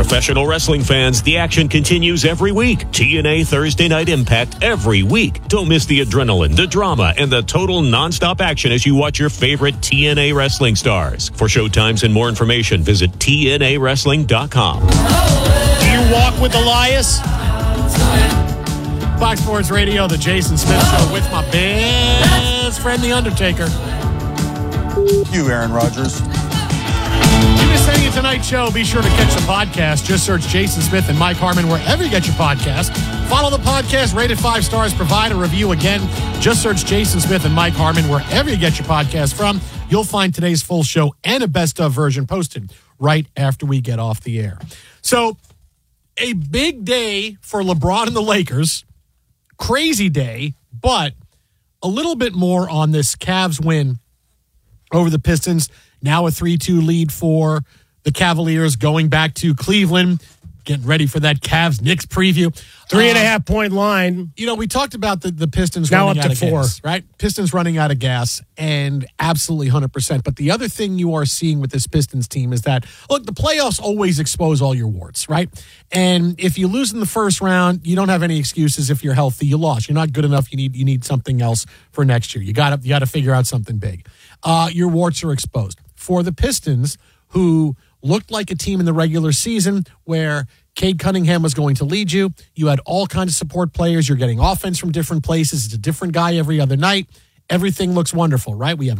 Professional wrestling fans, the action continues every week. TNA Thursday Night Impact every week. Don't miss the adrenaline, the drama, and the total nonstop action as you watch your favorite TNA wrestling stars. For showtimes and more information, visit TNAWrestling.com. Do you walk with Elias? Fox Sports Radio, the Jason Smith Show with my best friend, The Undertaker. You, Aaron Rodgers. If you missed any of tonight's show, be sure to catch the podcast. Just search Jason Smith and Mike Harmon wherever you get your podcast. Follow the podcast, rate it 5 stars, provide a review. Again, just search Jason Smith and Mike Harmon wherever you get your podcast from. You'll find today's full show and a best-of version posted right after we get off the air. So, a big day for LeBron and the Lakers. Crazy day, but a little bit more on this Cavs win over the Pistons. Now a 3-2 lead for the Cavaliers going back to Cleveland, getting ready for that Cavs-Knicks preview. 3.5 point line. You know, we talked about the Pistons now running up out to of 4. gas, right? Pistons running out of gas, and absolutely 100%. But the other thing you are seeing with this Pistons team is that, look, the playoffs always expose all your warts, right? And if you lose in the first round, you don't have any excuses. If you're healthy, you lost. You're not good enough. You need something else for next year. You got to figure out something big. Your warts are exposed. For the Pistons, who looked like a team in the regular season where Cade Cunningham was going to lead you. You had all kinds of support players. You're getting offense from different places. It's a different guy every other night. Everything looks wonderful, right? We have